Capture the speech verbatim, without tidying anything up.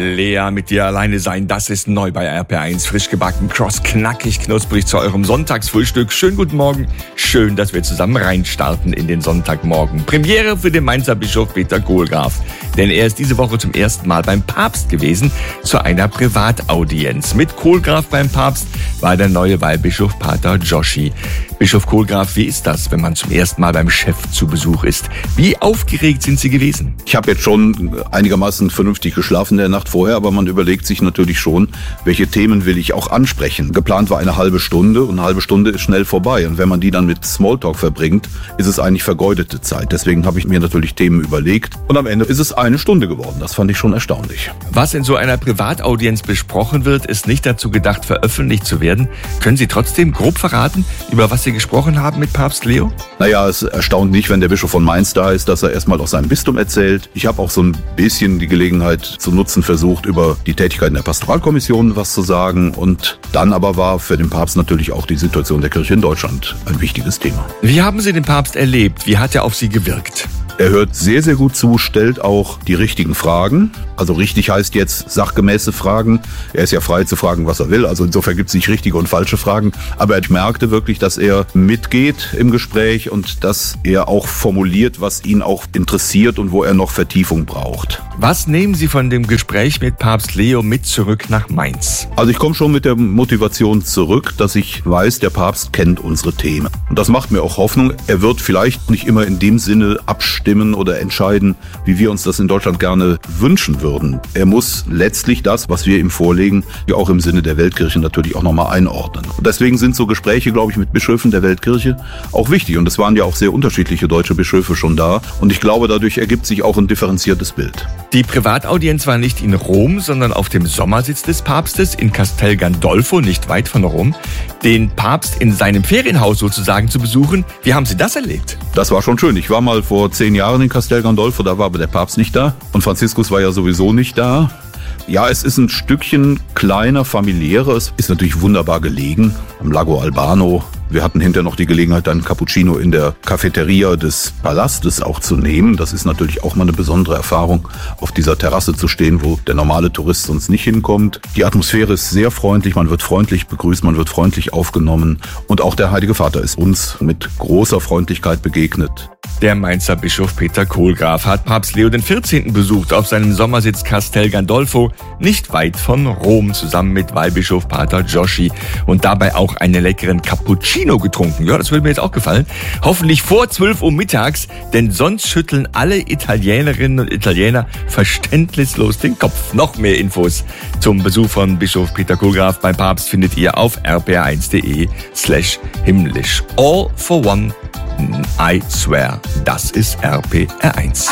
Lea mit dir alleine sein, das ist neu bei R P R eins. Frisch gebacken, cross, knackig, knusprig zu eurem Sonntagsfrühstück. Schönen guten Morgen. Schön, dass wir zusammen reinstarten in den Sonntagmorgen. Premiere für den Mainzer Bischof Peter Kohlgraf. Denn er ist diese Woche zum ersten Mal beim Papst gewesen, zu einer Privataudienz. Mit Kohlgraf beim Papst war der neue Weihbischof Pater Joshi. Bischof Kohlgraf, wie ist das, wenn man zum ersten Mal beim Chef zu Besuch ist? Wie aufgeregt sind Sie gewesen? Ich habe jetzt schon einigermaßen vernünftig geschlafen in der Nacht vorher, aber man überlegt sich natürlich schon, welche Themen will ich auch ansprechen. Geplant war eine halbe Stunde und eine halbe Stunde ist schnell vorbei. Und wenn man die dann mit Smalltalk verbringt, ist es eigentlich vergeudete Zeit. Deswegen habe ich mir natürlich Themen überlegt und am Ende ist es eine Stunde geworden. Das fand ich schon erstaunlich. Was in so einer Privataudienz besprochen wird, ist nicht dazu gedacht, veröffentlicht zu werden. Können Sie trotzdem grob verraten, über was Sie gesprochen haben mit Papst Leo? Naja, es erstaunt nicht, wenn der Bischof von Mainz da ist, dass er erstmal aus seinem Bistum erzählt. Ich habe auch so ein bisschen die Gelegenheit zu nutzen versucht, über die Tätigkeit in der Pastoralkommission was zu sagen. Und dann aber war für den Papst natürlich auch die Situation der Kirche in Deutschland ein wichtiges Thema. Wie haben Sie den Papst erlebt? Wie hat er auf Sie gewirkt? Er hört sehr, sehr gut zu, stellt auch die richtigen Fragen. Also richtig heißt jetzt sachgemäße Fragen. Er ist ja frei zu fragen, was er will. Also insofern gibt es nicht richtige und falsche Fragen. Aber ich merkte wirklich, dass er mitgeht im Gespräch und dass er auch formuliert, was ihn auch interessiert und wo er noch Vertiefung braucht. Was nehmen Sie von dem Gespräch mit Papst Leo mit zurück nach Mainz? Also ich komme schon mit der Motivation zurück, dass ich weiß, der Papst kennt unsere Themen. Und das macht mir auch Hoffnung. Er wird vielleicht nicht immer in dem Sinne abstimmen oder entscheiden, wie wir uns das in Deutschland gerne wünschen würden. Er muss letztlich das, was wir ihm vorlegen, ja auch im Sinne der Weltkirche natürlich auch nochmal einordnen. Und deswegen sind so Gespräche, glaube ich, mit Bischöfen der Weltkirche auch wichtig. Und es waren ja auch sehr unterschiedliche deutsche Bischöfe schon da. Und ich glaube, dadurch ergibt sich auch ein differenziertes Bild. Die Privataudienz war nicht in Rom, sondern auf dem Sommersitz des Papstes in Castel Gandolfo, nicht weit von Rom. Den Papst in seinem Ferienhaus sozusagen zu besuchen. Wie haben Sie das erlebt? Das war schon schön. Ich war mal vor zehn Jahren in Castel Gandolfo, da war aber der Papst nicht da. Und Franziskus war ja sowieso nicht da. Ja, es ist ein Stückchen kleiner, familiärer. Es ist natürlich wunderbar gelegen am Lago Albano. Wir hatten hinterher noch die Gelegenheit, einen Cappuccino in der Cafeteria des Palastes auch zu nehmen. Das ist natürlich auch mal eine besondere Erfahrung, auf dieser Terrasse zu stehen, wo der normale Tourist sonst nicht hinkommt. Die Atmosphäre ist sehr freundlich, man wird freundlich begrüßt, man wird freundlich aufgenommen. Und auch der Heilige Vater ist uns mit großer Freundlichkeit begegnet. Der Mainzer Bischof Peter Kohlgraf hat Papst Leo der vierzehnte besucht auf seinem Sommersitz Castel Gandolfo, nicht weit von Rom, zusammen mit Weihbischof Pater Joshi und dabei auch einen leckeren Cappuccino getrunken. Ja, das würde mir jetzt auch gefallen. Hoffentlich vor zwölf Uhr mittags, denn sonst schütteln alle Italienerinnen und Italiener verständnislos den Kopf. Noch mehr Infos zum Besuch von Bischof Peter Kohlgraf beim Papst findet ihr auf r p r eins punkt d e slash himmlisch. All for one. I swear, das ist R P R eins.